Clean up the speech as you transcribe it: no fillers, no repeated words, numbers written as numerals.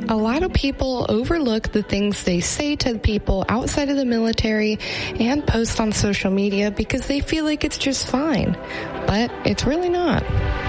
A lot of people overlook the things they say to people outside of the military and post on social media because they feel like it's just fine, but it's really not.